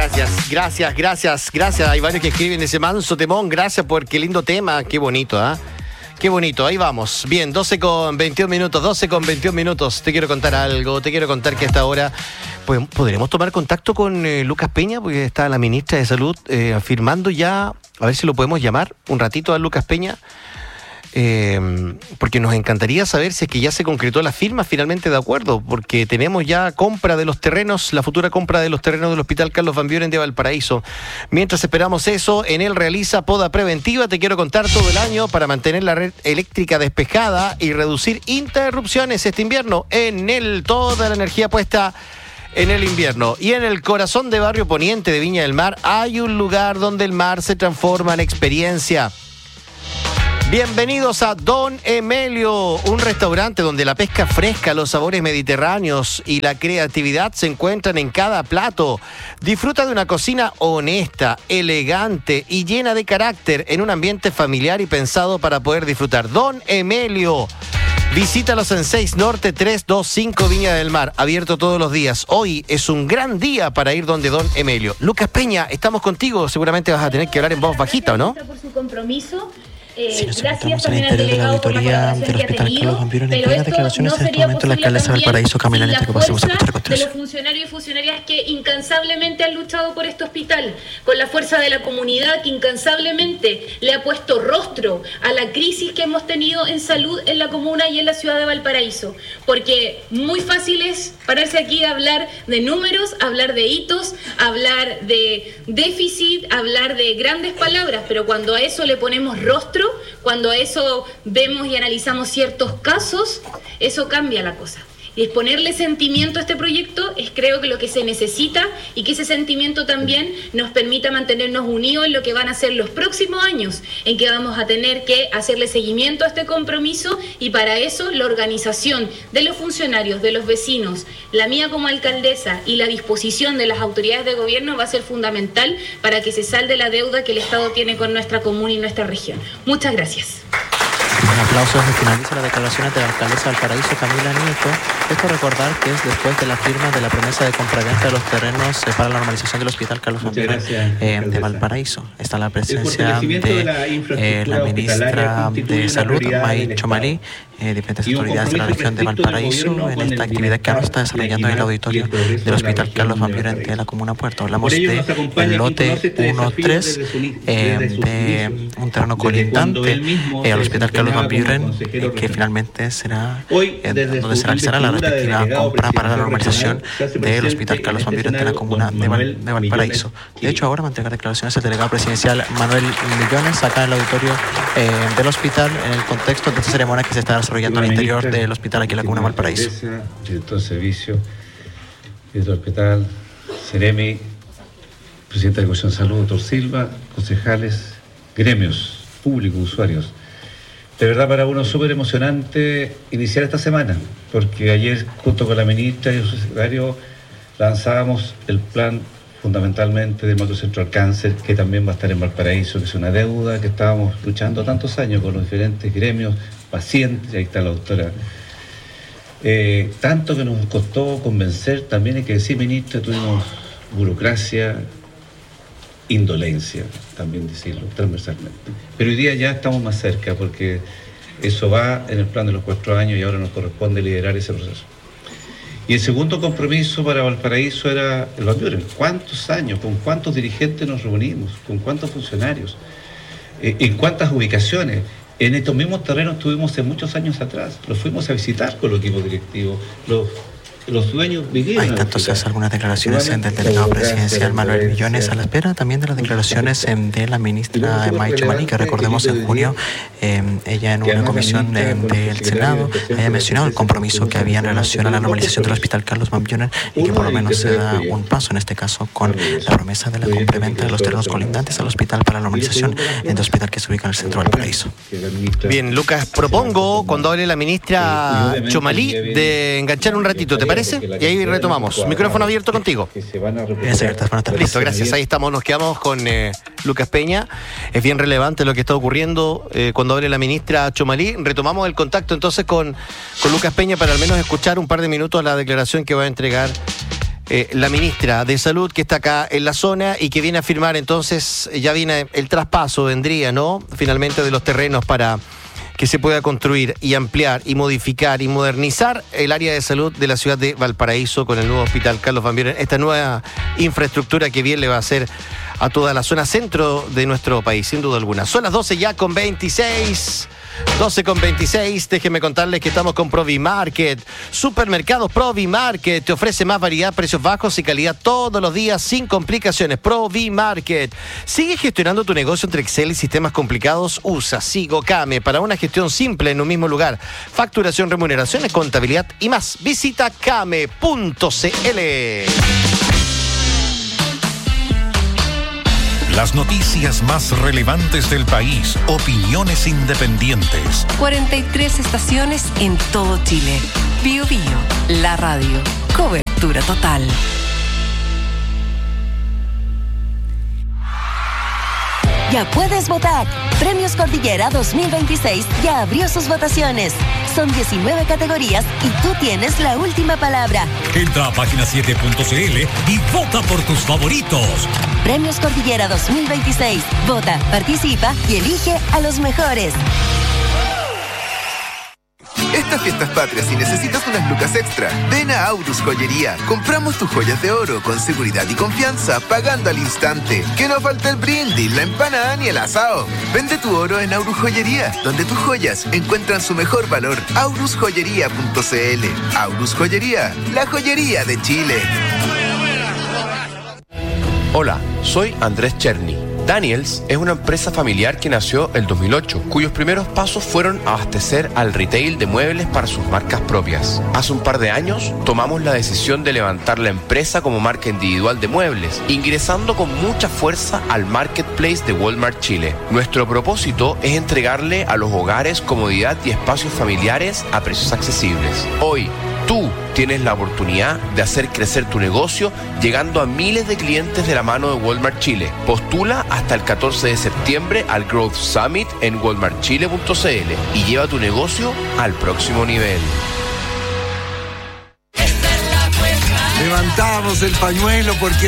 Gracias. Hay varios que escriben ese manso temón. Gracias por qué lindo tema. Qué bonito, ¿ah? Qué bonito, ahí vamos. Bien, 12 con 21 minutos. Te quiero contar algo. Te quiero contar que a esta hora pues, podremos tomar contacto con Lucas Peña, porque está la ministra de Salud afirmando ya, a ver si lo podemos llamar un ratito a Lucas Peña. Porque nos encantaría saber si es que ya se concretó la firma finalmente de acuerdo, porque tenemos ya compra de los terrenos, la futura compra de los terrenos del Hospital Carlos Van Buren de Valparaíso. Mientras esperamos eso, Enel realiza poda preventiva, te quiero contar, todo el año para mantener la red eléctrica despejada y reducir interrupciones este invierno. Enel, toda la energía puesta en el invierno. Y en el corazón de Barrio Poniente de Viña del Mar hay un lugar donde el mar se transforma en experiencia. Bienvenidos a Don Emelio, un restaurante donde la pesca fresca, los sabores mediterráneos y la creatividad se encuentran en cada plato. Disfruta de una cocina honesta, elegante y llena de carácter en un ambiente familiar y pensado para poder disfrutar. Don Emelio. Visítalos en 6 Norte 325 Viña del Mar, abierto todos los días. Hoy es un gran día para ir donde Don Emelio. Lucas Peña, estamos contigo, seguramente vas a tener que hablar en voz bajita, ¿o no? Por su compromiso. Sí, nos encontramos en el interior de la auditoría del Hospital Carlos Van Buren. En plenas declaraciones en este momento la alcaldesa de Valparaíso, Camila Neto, que pasemos a escuchar a de continuación. los funcionarios y funcionarias que incansablemente han luchado por este hospital, con la fuerza de la comunidad que incansablemente le ha puesto rostro a la crisis que hemos tenido en salud en la comuna y en la ciudad de Valparaíso. Porque muy fácil es pararse aquí a hablar de números, hablar de hitos, hablar de déficit, hablar de grandes palabras, pero cuando a eso le ponemos rostro, cuando a eso vemos y analizamos ciertos casos, eso cambia la cosa. Y ponerle sentimiento a este proyecto es, creo, que lo que se necesita, y que ese sentimiento también nos permita mantenernos unidos en lo que van a ser los próximos años, en que vamos a tener que hacerle seguimiento a este compromiso, y para eso la organización de los funcionarios, de los vecinos, la mía como alcaldesa y la disposición de las autoridades de gobierno va a ser fundamental para que se salde la deuda que el Estado tiene con nuestra comuna y nuestra región. Muchas gracias. Con aplausos se finaliza la declaración de la alcaldesa de Valparaíso, Camila Nieto. Esto recordar que es después de la firma de la promesa de compraventa de los terrenos para la normalización del Hospital Carlos Van Buren de Valparaíso. Está la presencia de la ministra de Salud, May Chomalí, diferentes autoridades de la región de Valparaíso, en esta actividad que ahora se está desarrollando en el auditorio del Hospital Carlos Van Buren de la Comuna Puerto. Hablamos de el lote 1-3 de un terreno colindante al Hospital Carlos Van Buren, que finalmente será donde se realizará la respectiva compra para la normalización del Hospital Carlos Van Buren de la Comuna de Valparaíso. De hecho, ahora va a entregar declaraciones el delegado presidencial Manuel Millones acá en el auditorio del hospital, en el contexto de esta ceremonia que se está desarrollando al interior del hospital aquí en la Comuna de Valparaíso. Director de servicio, director del hospital, Ceremi, presidente de la Comisión de Salud, doctor Silva, concejales, gremios, públicos, usuarios. De verdad, para uno es súper emocionante iniciar esta semana, porque ayer, junto con la ministra y su secretario, lanzábamos el plan fundamentalmente del Macrocentro al Cáncer, que también va a estar en Valparaíso, que es una deuda que estábamos luchando tantos años con los diferentes gremios, pacientes, ahí está la doctora. Tanto que nos costó convencer, también hay que decir, ministra, tuvimos burocracia, indolencia, también decirlo transversalmente. Pero hoy día ya estamos más cerca, porque eso va en el plan de los 4 años y ahora nos corresponde liderar ese proceso. Y el segundo compromiso para Valparaíso era el Van Buren. ¿Cuántos años, con cuántos dirigentes nos reunimos, con cuántos funcionarios, en cuántas ubicaciones? En estos mismos terrenos estuvimos hace muchos años atrás, los fuimos a visitar con los equipos directivos, los dueños vinieron. Hay entonces algunas declaraciones del delegado presidencial Manuel Millones, a la espera también de las declaraciones de la ministra May Chomalí, que recordemos en junio ella en una comisión del Senado había mencionado el compromiso que había en relación a la normalización del Hospital Carlos Van Buren, y que por lo menos se da un paso en este caso con la promesa de la compra-venta de los terrenos colindantes al hospital para la normalización en el hospital que se ubica en el centro del Valparaíso. Bien, Lucas, propongo, cuando hable la ministra Chomalí, de enganchar un ratito, ¿te parece? Y ahí retomamos. Micrófono abierto contigo. Listo, gracias. Ahí estamos, nos quedamos con Lucas Peña. Es bien relevante lo que está ocurriendo cuando hable la ministra Chomalí. Retomamos el contacto entonces con Lucas Peña para al menos escuchar un par de minutos la declaración que va a entregar la ministra de Salud que está acá en la zona y que viene a firmar entonces, ya viene el traspaso, vendría, ¿no? Finalmente de los terrenos para que se pueda construir y ampliar y modificar y modernizar el área de salud de la ciudad de Valparaíso con el nuevo hospital Carlos Van Buren, esta nueva infraestructura que bien le va a hacer a toda la zona centro de nuestro país, sin duda alguna. Son las 12 ya con 26. 12:26, déjenme contarles que estamos con Provimarket. Supermercados Provimarket te ofrece más variedad, precios bajos y calidad todos los días sin complicaciones. Provimarket. ¿Sigue gestionando tu negocio entre Excel y sistemas complicados? Usa Sigo Kame para una gestión simple en un mismo lugar. Facturación, remuneraciones, contabilidad y más. Visita kame.cl. Las noticias más relevantes del país, opiniones independientes. 43 estaciones en todo Chile. Bio Bio, la radio. Cobertura total. Ya puedes votar. Premios Cordillera 2026 ya abrió sus votaciones. Son 19 categorías y tú tienes la última palabra. Entra a página7.cl y vota por tus favoritos. Premios Cordillera 2026. Vota, participa y elige a los mejores. Estas fiestas patrias, si necesitas unas lucas extra, ven a Aurus Joyería. Compramos tus joyas de oro con seguridad y confianza, pagando al instante. Que no falta el brindis, la empanada ni el asado. Vende tu oro en Aurus Joyería, donde tus joyas encuentran su mejor valor. aurusjoyería.cl. Aurus Joyería, la joyería de Chile. Hola, soy Andrés Cherny. Daniels es una empresa familiar que nació el 2008, cuyos primeros pasos fueron abastecer al retail de muebles para sus marcas propias. Hace un par de años tomamos la decisión de levantar la empresa como marca individual de muebles, ingresando con mucha fuerza al marketplace de Walmart Chile. Nuestro propósito es entregarle a los hogares comodidad y espacios familiares a precios accesibles. Hoy, tú tienes la oportunidad de hacer crecer tu negocio llegando a miles de clientes de la mano de Walmart Chile. Postula hasta el 14 de septiembre al Growth Summit en walmartchile.cl y lleva tu negocio al próximo nivel. Levantamos el pañuelo porque